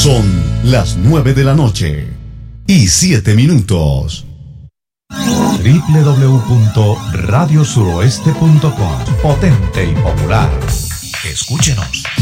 Son las 9:07 www.radiosuroeste.com. Potente y popular. Escúchenos.